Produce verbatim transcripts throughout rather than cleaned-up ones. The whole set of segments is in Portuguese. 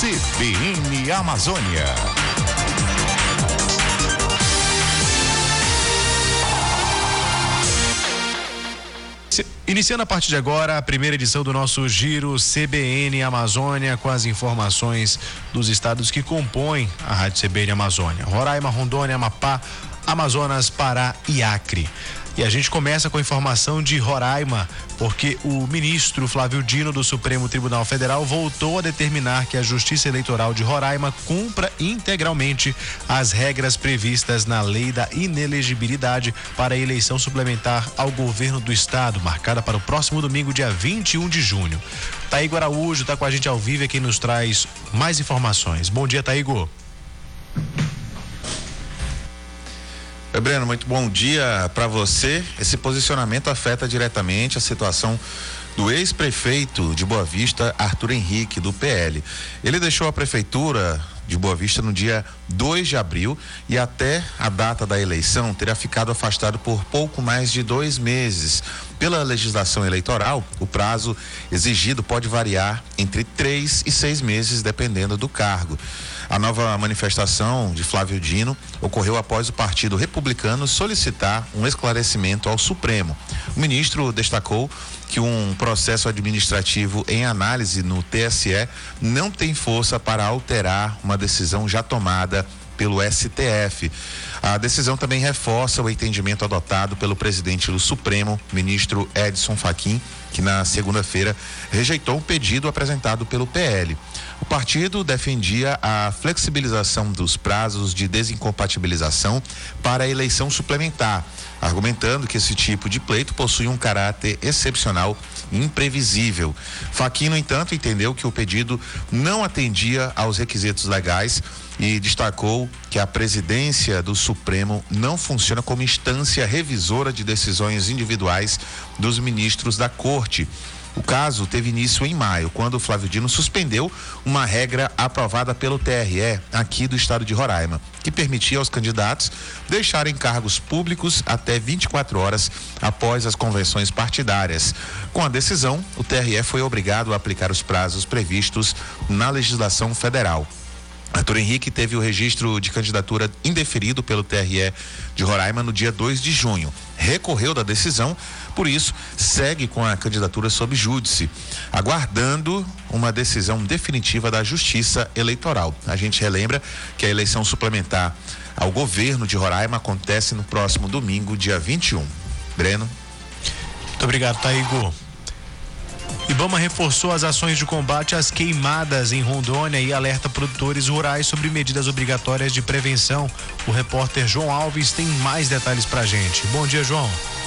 C B N Amazônia. Iniciando a partir de agora a primeira edição do nosso Giro C B N Amazônia, com as informações dos estados que compõem a Rádio C B N Amazônia: Roraima, Rondônia, Amapá, Amazonas, Pará e Acre. E a gente começa com a informação de Roraima, porque o ministro Flávio Dino do Supremo Tribunal Federal voltou a determinar que a Justiça Eleitoral de Roraima cumpra integralmente as regras previstas na Lei da Inelegibilidade para a eleição suplementar ao governo do estado, marcada para o próximo domingo, dia vinte e um de junho. Taígo Araújo está com a gente ao vivo e quem nos traz mais informações. Bom dia, Taígo. Oi, Breno, muito bom dia para você. Esse posicionamento afeta diretamente a situação do ex-prefeito de Boa Vista, Arthur Henrique, do P L. Ele deixou a prefeitura de Boa Vista no dia dois de abril e até a data da eleição terá ficado afastado por pouco mais de dois meses. Pela legislação eleitoral, o prazo exigido pode variar entre três e seis meses, dependendo do cargo. A nova manifestação de Flávio Dino ocorreu após o Partido Republicano solicitar um esclarecimento ao Supremo. O ministro destacou que um processo administrativo em análise no T S E não tem força para alterar uma decisão já tomada pelo S T F. A decisão também reforça o entendimento adotado pelo presidente do Supremo, ministro Edson Fachin, que na segunda-feira rejeitou um pedido apresentado pelo P L. O partido defendia a flexibilização dos prazos de desincompatibilização para a eleição suplementar, argumentando que esse tipo de pleito possui um caráter excepcional e imprevisível. Fachin, no entanto, entendeu que o pedido não atendia aos requisitos legais e destacou que a presidência do Supremo não funciona como instância revisora de decisões individuais dos ministros da Corte. O caso teve início em maio, quando Flávio Dino suspendeu uma regra aprovada pelo T R E aqui do estado de Roraima, que permitia aos candidatos deixarem cargos públicos até vinte e quatro horas após as convenções partidárias. Com a decisão, o T R E foi obrigado a aplicar os prazos previstos na legislação federal. Arthur Henrique teve o registro de candidatura indeferido pelo T R E de Roraima no dia dois de junho. Recorreu da decisão, por isso segue com a candidatura sob júdice, aguardando uma decisão definitiva da Justiça Eleitoral. A gente relembra que a eleição suplementar ao governo de Roraima acontece no próximo domingo, dia vinte e um. Breno. Muito obrigado, Taígo. Ibama reforçou as ações de combate às queimadas em Rondônia e alerta produtores rurais sobre medidas obrigatórias de prevenção. O repórter João Alves tem mais detalhes pra gente. Bom dia, João.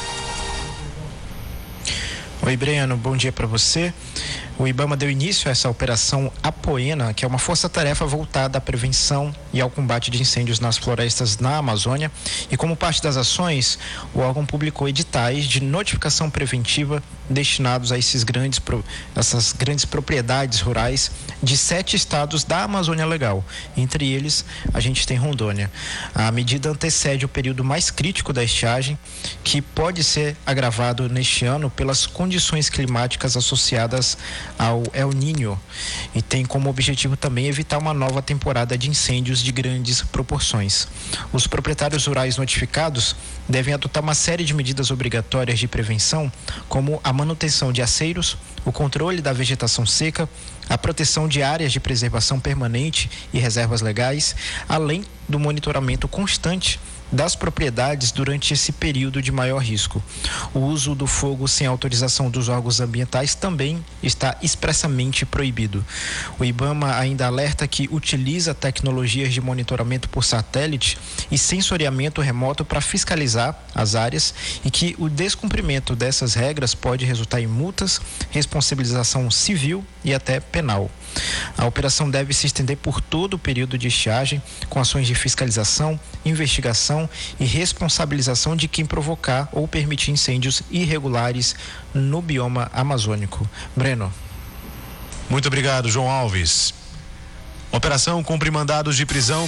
Oi, Breno, bom dia para você. O Ibama deu início a essa operação Apoena, que é uma força-tarefa voltada à prevenção e ao combate de incêndios nas florestas na Amazônia. E como parte das ações, o órgão publicou editais de notificação preventiva destinados a esses grandes, essas grandes propriedades rurais de sete estados da Amazônia Legal. Entre eles, a gente tem Rondônia. A medida antecede o período mais crítico da estiagem, que pode ser agravado neste ano pelas condições climáticas associadas ao El Niño, e tem como objetivo também evitar uma nova temporada de incêndios de grandes proporções. Os proprietários rurais notificados devem adotar uma série de medidas obrigatórias de prevenção, como a manutenção de aceiros, o controle da vegetação seca, a proteção de áreas de preservação permanente e reservas legais, além do monitoramento constante das propriedades durante esse período de maior risco. O uso do fogo sem autorização dos órgãos ambientais também está expressamente proibido. O Ibama ainda alerta que utiliza tecnologias de monitoramento por satélite e sensoriamento remoto para fiscalizar as áreas e que o descumprimento dessas regras pode resultar em multas, responsabilização civil e até penal. A operação deve se estender por todo o período de estiagem, com ações de fiscalização, investigação e responsabilização de quem provocar ou permitir incêndios irregulares no bioma amazônico. Breno. Muito obrigado, João Alves. Operação cumpre mandados de prisão